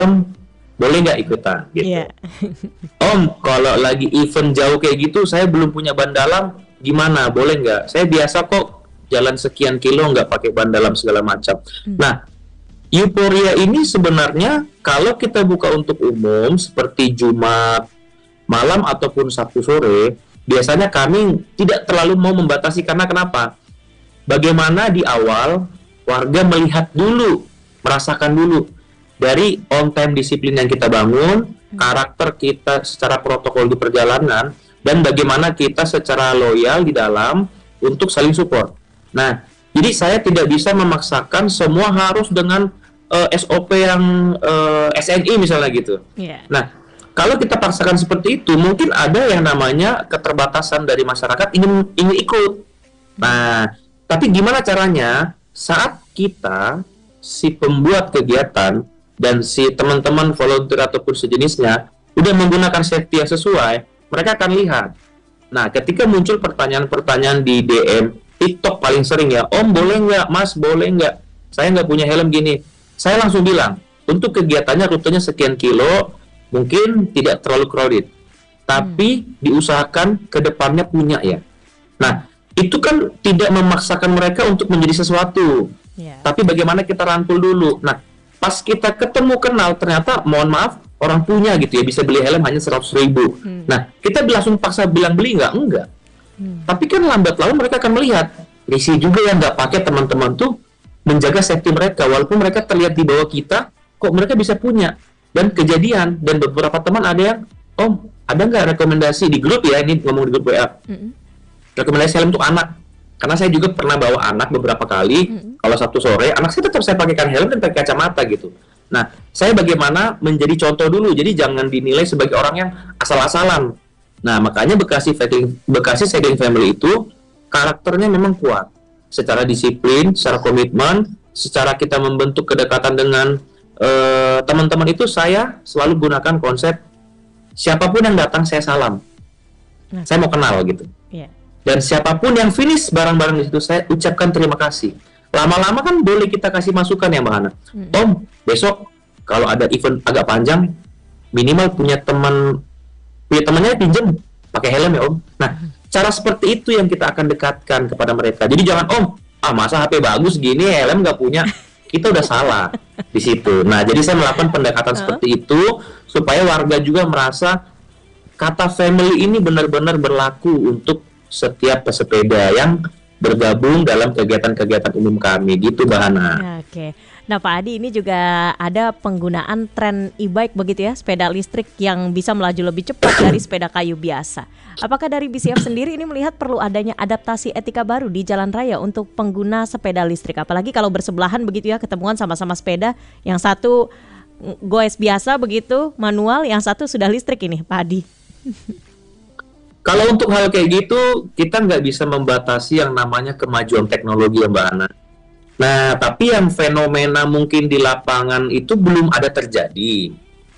Om, boleh nggak ikutan gitu. Iya. Om, kalau lagi event jauh kayak gitu, saya belum punya ban dalam, gimana? Boleh nggak? Saya biasa kok jalan sekian kilo nggak pakai ban dalam segala macam. Hmm. Nah, euforia ini sebenarnya kalau kita buka untuk umum seperti Jumat malam ataupun Sabtu sore, biasanya kami tidak terlalu mau membatasi karena kenapa? Bagaimana di awal warga melihat dulu, merasakan dulu dari on time disiplin yang kita bangun, karakter kita secara protokol di perjalanan, dan bagaimana kita secara loyal di dalam untuk saling support. Nah, jadi saya tidak bisa memaksakan semua harus dengan SOP yang SNI misalnya gitu. Iya. Nah, kalau kita paksakan seperti itu, mungkin ada yang namanya keterbatasan dari masyarakat ingin ikut. Nah, tapi gimana caranya saat kita si pembuat kegiatan dan si teman-teman volunteer ataupun sejenisnya udah menggunakan safety yang sesuai, mereka akan lihat. Nah, ketika muncul pertanyaan-pertanyaan di DM, TikTok paling sering ya, Om boleh nggak, Mas boleh nggak, saya nggak punya helm gini. Saya langsung bilang, untuk kegiatannya rutenya sekian kilo, mungkin tidak terlalu crowded, tapi diusahakan ke depannya punya ya. Nah, itu kan tidak memaksakan mereka untuk menjadi sesuatu, Iya. tapi bagaimana kita rangkul dulu. Nah, pas kita ketemu kenal, ternyata mohon maaf, orang punya gitu ya, bisa beli helm hanya 100.000. Nah, kita langsung paksa bilang beli nggak? Enggak. Tapi kan lambat laun mereka akan melihat, risih juga yang nggak pakai teman-teman tuh menjaga safety mereka, walaupun mereka terlihat di bawah kita, kok mereka bisa punya. Dan kejadian, dan beberapa teman ada yang, Om, ada nggak rekomendasi di grup ya, ini ngomong di grup WA, rekomendasi helm untuk anak. Karena saya juga pernah bawa anak beberapa kali, kalau Sabtu sore, anak saya tetap saya pakaikan helm dan pakai kacamata gitu. Nah, saya bagaimana menjadi contoh dulu, jadi jangan dinilai sebagai orang yang asal-asalan. Nah, makanya Bekasi Cycling Family itu karakternya memang kuat. Secara disiplin, secara komitmen, secara kita membentuk kedekatan dengan teman-teman itu, saya selalu gunakan konsep siapapun yang datang saya salam. Saya mau kenal gitu. Iya. Dan siapapun yang finish barang-barang di situ, saya ucapkan terima kasih. Lama-lama kan boleh kita kasih masukan ya Mbak Hana. Om, besok kalau ada event agak panjang, minimal punya temannya pinjem pakai helm ya Om. Nah, cara seperti itu yang kita akan dekatkan kepada mereka. Jadi jangan Om, masa HP bagus gini helm nggak punya. Kita udah salah di situ. Nah, jadi saya melakukan pendekatan seperti itu supaya warga juga merasa kata family ini benar-benar berlaku untuk setiap pesepeda yang bergabung dalam kegiatan-kegiatan umum kami gitu, Mbak Hana. Oke. Nah, Pak Adi, ini juga ada penggunaan tren e-bike begitu ya, sepeda listrik yang bisa melaju lebih cepat dari sepeda kayu biasa. Apakah dari BCF sendiri ini melihat perlu adanya adaptasi etika baru di jalan raya untuk pengguna sepeda listrik? Apalagi kalau bersebelahan begitu ya, ketemuan sama-sama sepeda, yang satu goes biasa begitu, manual, yang satu sudah listrik ini, Pak Adi. Kalau untuk hal kayak gitu, kita nggak bisa membatasi yang namanya kemajuan teknologi ya Mbak Ana. Nah, tapi yang fenomena mungkin di lapangan itu belum ada terjadi.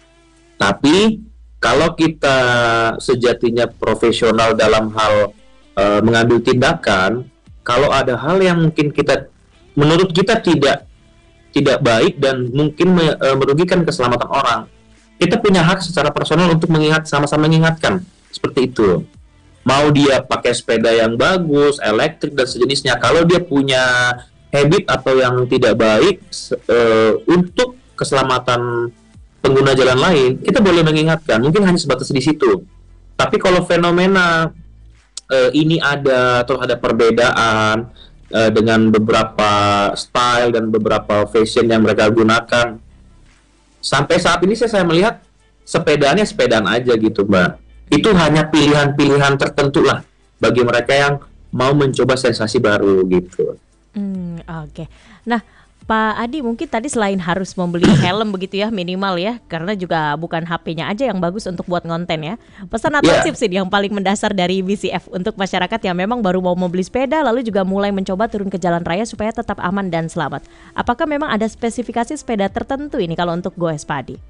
Tapi kalau kita sejatinya profesional dalam hal mengambil tindakan, kalau ada hal yang mungkin menurut kita tidak baik dan mungkin merugikan keselamatan orang, kita punya hak secara personal untuk sama-sama mengingatkan seperti itu. Mau dia pakai sepeda yang bagus, elektrik dan sejenisnya, kalau dia punya habit atau yang tidak baik untuk keselamatan pengguna jalan lain, kita boleh mengingatkan. Mungkin hanya sebatas di situ. Tapi kalau fenomena ini terus ada perbedaan dengan beberapa style dan beberapa fashion yang mereka gunakan, sampai saat ini saya melihat sepedaan aja gitu Mbak. Itu hanya pilihan-pilihan tertentu lah bagi mereka yang mau mencoba sensasi baru gitu. Oke. Nah, Pak Adi, mungkin tadi selain harus membeli helm begitu ya, minimal ya, karena juga bukan HP-nya aja yang bagus untuk buat konten ya. Pesan atau tips yang paling mendasar dari BCF untuk masyarakat yang memang baru mau membeli sepeda lalu juga mulai mencoba turun ke jalan raya supaya tetap aman dan selamat. Apakah memang ada spesifikasi sepeda tertentu ini kalau untuk goes, Pak Adi?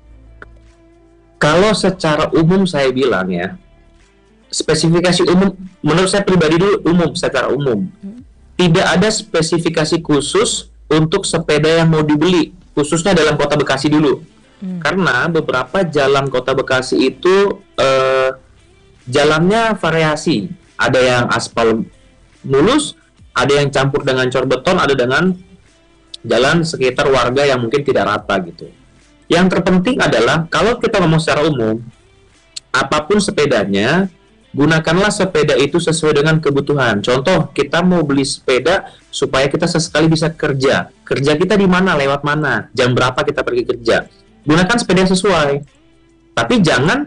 Kalau secara umum saya bilang ya, spesifikasi umum, menurut saya pribadi dulu secara umum. Tidak ada spesifikasi khusus untuk sepeda yang mau dibeli, khususnya dalam kota Bekasi dulu. Karena beberapa jalan Kota Bekasi itu jalannya variasi. Ada yang aspal mulus, ada yang campur dengan cor beton, ada dengan jalan sekitar warga yang mungkin tidak rata gitu. Yang terpenting adalah kalau kita ngomong secara umum, apapun sepedanya, gunakanlah sepeda itu sesuai dengan kebutuhan. Contoh, kita mau beli sepeda supaya kita sesekali bisa kerja. Kerja kita di mana, lewat mana, jam berapa kita pergi kerja. Gunakan sepeda yang sesuai. Tapi jangan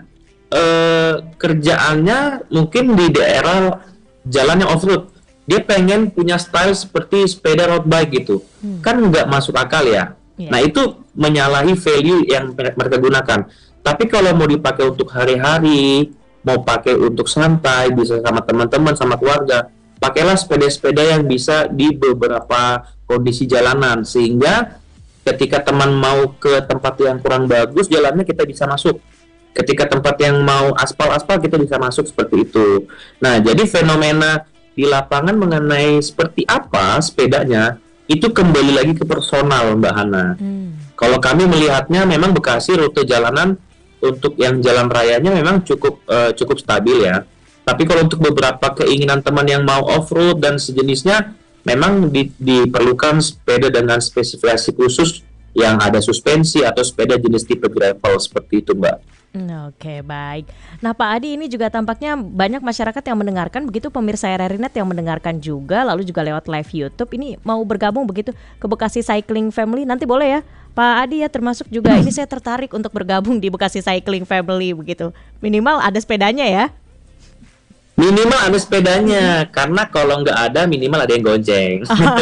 kerjaannya mungkin di daerah jalan yang off-road. Dia pengen punya style seperti sepeda road bike gitu. Kan nggak masuk akal ya. Nah, itu menyalahi value yang mereka gunakan. Tapi kalau mau dipakai untuk hari-hari, mau pakai untuk santai, bisa sama teman-teman, sama keluarga, pakailah sepeda-sepeda yang bisa di beberapa kondisi jalanan, sehingga ketika teman mau ke tempat yang kurang bagus jalannya, kita bisa masuk. Ketika tempat yang mau aspal-aspal, kita bisa masuk seperti itu. Nah, jadi fenomena di lapangan mengenai seperti apa sepedanya, itu kembali lagi ke personal, Mbak Hana. Kalau kami melihatnya memang Bekasi rute jalanan untuk yang jalan rayanya memang cukup stabil ya. Tapi kalau untuk beberapa keinginan teman yang mau off-road dan sejenisnya, memang diperlukan sepeda dengan spesifikasi khusus yang ada suspensi atau sepeda jenis tipe gravel seperti itu, Mbak. Oke, baik. Nah, Pak Adi, ini juga tampaknya banyak masyarakat yang mendengarkan, begitu pemirsa RRI Net yang mendengarkan juga, lalu juga lewat live YouTube. Ini mau bergabung begitu ke Bekasi Cycling Family, nanti boleh ya Pak Adi ya, termasuk juga ini saya tertarik untuk bergabung di Bekasi Cycling Family begitu. Minimal ada sepedanya ya. Minimal ada sepedanya, karena kalau nggak ada minimal ada yang gonceng.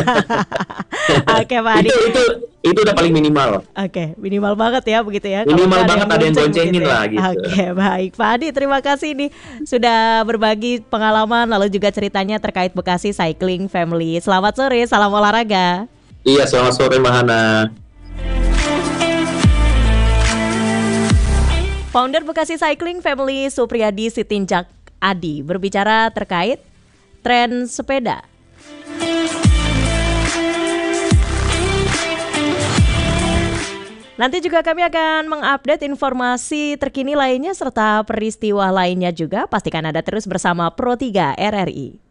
Oke, Pak Adi. Itu udah paling minimal. Oke, minimal banget ya begitu ya. Minimal banget ada yang goncengin gitu ya. lah gitu. Oke, baik. Pak Adi, terima kasih nih sudah berbagi pengalaman lalu juga ceritanya terkait Bekasi Cycling Family. Selamat sore, salam olahraga. Iya, selamat sore Mbak Hana. Founder Bekasi Cycling Family Supriyadi Sitinjak Adi berbicara terkait tren sepeda. Nanti juga kami akan mengupdate informasi terkini lainnya serta peristiwa lainnya juga. Pastikan Anda terus bersama Pro 3 RRI.